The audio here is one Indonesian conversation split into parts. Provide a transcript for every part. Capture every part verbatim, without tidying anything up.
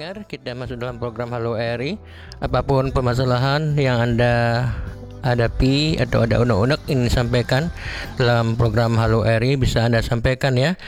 pendengar, kita masuk dalam program Halo R I. Apapun permasalahan yang Anda hadapi atau ada unek-unek ingin disampaikan dalam program Halo R I, bisa Anda sampaikan ya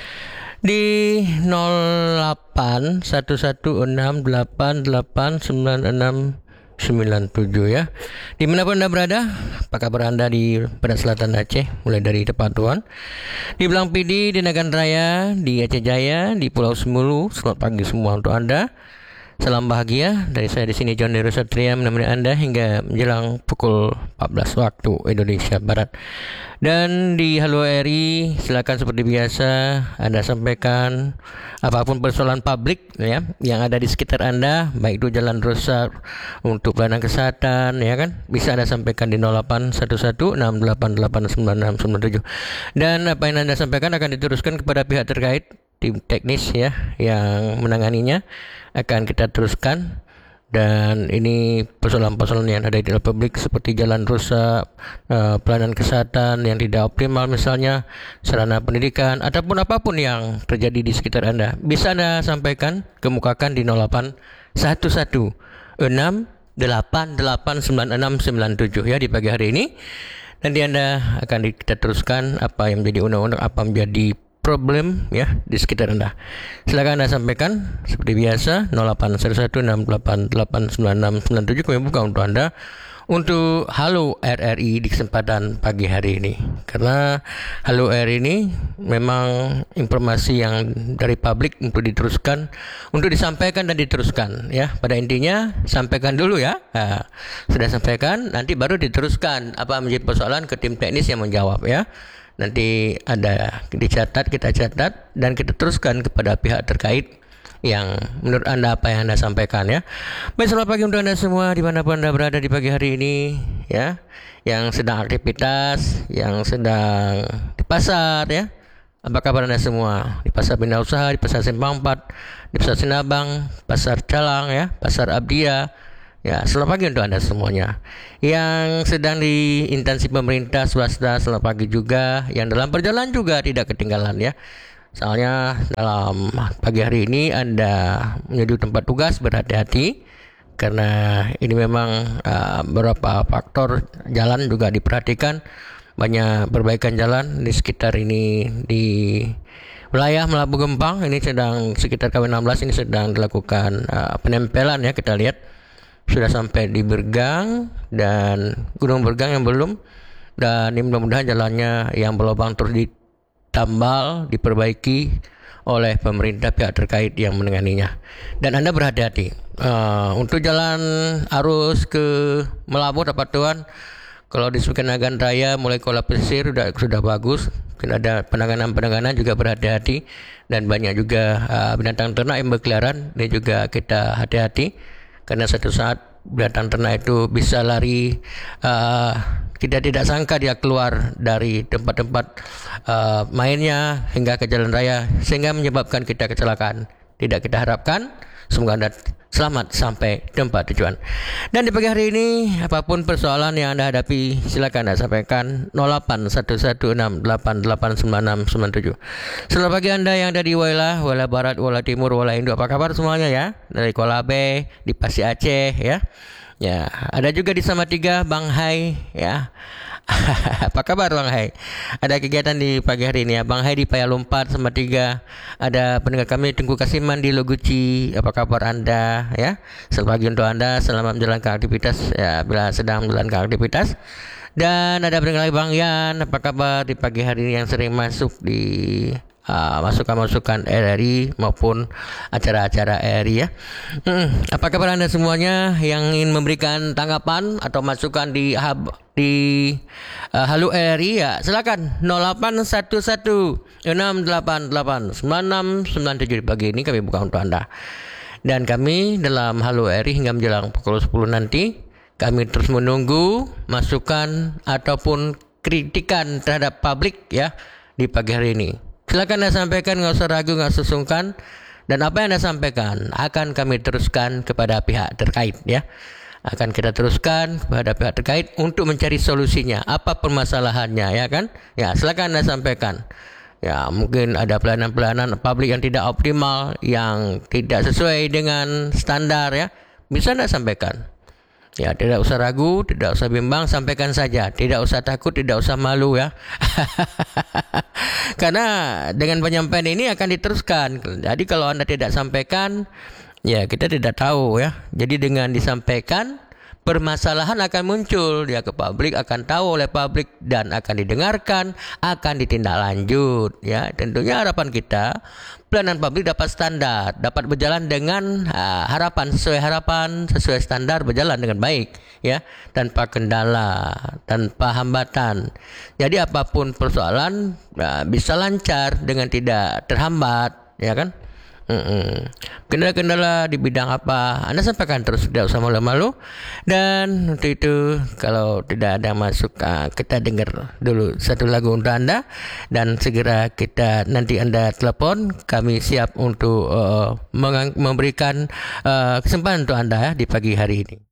di nol delapan satu satu enam delapan delapan sembilan enam sembilan tujuh ya. Dimanapun Anda berada, apa kabar Anda di Barat Selatan Aceh, mulai dari Tepatuan, di Belang Pidi, di Nagan Raya, di Aceh Jaya, di Pulau Semulu. Selamat pagi semua untuk Anda. Salam bahagia dari saya di sini, John Deru Satria, menemani Anda hingga menjelang pukul empat belas waktu Indonesia Barat. Dan di Halo R I, silakan seperti biasa Anda sampaikan apapun persoalan publik ya yang ada di sekitar Anda, baik itu jalan rusak untuk pelayanan kesehatan ya kan, bisa Anda sampaikan di nol delapan satu satu enam delapan delapan sembilan enam sembilan tujuh. Dan apa yang Anda sampaikan akan diteruskan kepada pihak terkait, tim teknis ya yang menanganinya akan kita teruskan. Dan ini persoalan-persoalan yang ada di dalam publik seperti jalan rusak, uh, pelayanan kesehatan yang tidak optimal misalnya, sarana pendidikan, ataupun apapun yang terjadi di sekitar Anda, bisa Anda sampaikan, kemukakan di nol delapan satu satu enam delapan delapan sembilan enam sembilan tujuh ya di pagi hari ini. Nanti Anda akan kita teruskan apa yang menjadi undang-undang, apa menjadi problem ya di sekitar Anda. Silakan Anda sampaikan seperti biasa nol delapan satu satu enam delapan delapan sembilan enam sembilan tujuh. Kami buka untuk Anda untuk Halo R R I di kesempatan pagi hari ini. Karena Halo R R I ini memang informasi yang dari publik untuk diteruskan, untuk disampaikan dan diteruskan ya. Pada intinya sampaikan dulu ya. Nah, sudah sampaikan, nanti baru diteruskan apa menjadi persoalan ke tim teknis yang menjawab ya. Nanti ada dicatat, kita catat dan kita teruskan kepada pihak terkait yang menurut Anda apa yang Anda sampaikan ya. Baik, selamat pagi untuk Anda semua dimanapun Anda berada di pagi hari ini ya, yang sedang aktivitas, yang sedang di pasar ya. Apa kabar Anda semua di Pasar Bina Usaha, di Pasar Simpang empat, di Pasar Sinabang, Pasar Calang ya, Pasar Abdia. Ya, selamat pagi untuk Anda semuanya. Yang sedang di instansi pemerintah, swasta, selamat pagi juga. Yang dalam perjalanan juga tidak ketinggalan ya. Soalnya dalam pagi hari ini Anda menuju tempat tugas, berhati-hati. Karena ini memang uh, beberapa faktor jalan juga diperhatikan. Banyak perbaikan jalan di sekitar ini, di wilayah Melabu Gempang. Ini sedang sekitar K W enam belas ini sedang dilakukan uh, penempelan ya, kita lihat. Sudah sampai di Bergang dan Gunung Bergang yang belum, dan ini mudah-mudahan jalannya yang berlubang terus ditambal, diperbaiki oleh pemerintah, pihak terkait yang menanganinya. Dan Anda berhati-hati uh, untuk jalan arus ke Melabu Tepatuan. Kalau di Nagan Raya mulai Kuala Pesisir sudah sudah bagus. Mungkin ada penanganan-penanganan, juga berhati-hati, dan banyak juga uh, binatang ternak yang berkeliaran. Ini juga kita hati-hati. Karena satu saat binatang ternak itu bisa lari, uh, kita tidak sangka dia keluar dari tempat-tempat uh, mainnya hingga ke jalan raya, sehingga menyebabkan kita kecelakaan. Tidak kita harapkan. Semoga Anda selamat sampai tempat tujuan. Dan di pagi hari ini, apapun persoalan yang Anda hadapi, silakan Anda sampaikan nol delapan satu satu enam delapan delapan sembilan enam sembilan tujuh. Selamat pagi Anda yang ada di Wailah, Wailah Barat, Wailah Timur, Wailah Indo. Apa kabar semuanya ya? Dari Kuala Bay, di Pasi Aceh ya. Ya, ada juga di Salatiga, Bang Hai ya. Apa kabar Bang Hai? Ada kegiatan di pagi hari ini ya. Bang Hai di Payalumpat Salatiga. Ada pendengar kami Tengku Kasiman di Loguci. Apa kabar Anda ya? Selamat pagi untuk Anda. Selamat menjalankan aktivitas ya, bila sedang menjalankan aktivitas. Dan ada pendengar lagi Bang Yan. Apa kabar di pagi hari ini yang sering masuk di Uh, masukan-masukan R R I maupun acara-acara R R I ya. Hmm, apa kabar Anda semuanya yang ingin memberikan tanggapan atau masukan di hub di uh, Halo R R I ya, silakan nol delapan satu satu enam delapan delapan sembilan enam sembilan tujuh. Pagi ini kami buka untuk Anda. Dan kami dalam Halo R R I hingga menjelang pukul sepuluh nanti, kami terus menunggu masukan ataupun kritikan terhadap publik ya di pagi hari ini. Silakan Anda sampaikan, nggak usah ragu, nggak usah sungkan. Dan apa yang Anda sampaikan akan kami teruskan kepada pihak terkait ya. Akan kita teruskan kepada pihak terkait untuk mencari solusinya. Apa permasalahannya ya kan? Ya, silakan Anda sampaikan. Ya, mungkin ada pelayanan-pelayanan publik yang tidak optimal, yang tidak sesuai dengan standar ya. Bisa Anda sampaikan. Ya, tidak usah ragu, tidak usah bimbang, sampaikan saja. Tidak usah takut, tidak usah malu ya. Karena dengan penyampaian ini akan diteruskan. Jadi kalau Anda tidak sampaikan, ya kita tidak tahu ya. Jadi dengan disampaikan, permasalahan akan muncul, dia ke publik, akan tahu oleh publik dan akan didengarkan, akan ditindaklanjut ya. Tentunya harapan kita pelayanan publik dapat standar, dapat berjalan dengan uh, harapan, sesuai harapan, sesuai standar, berjalan dengan baik ya, tanpa kendala, tanpa hambatan. Jadi apapun persoalan uh, bisa lancar dengan tidak terhambat ya kan. Mm-mm. Kendala-kendala di bidang apa Anda sampaikan terus, tidak usah malu-malu. Dan untuk itu kalau tidak ada masuk, uh, kita dengar dulu satu lagu untuk Anda, dan segera kita nanti Anda telepon, kami siap untuk uh, mengang- memberikan uh, kesempatan untuk Anda ya, di pagi hari ini.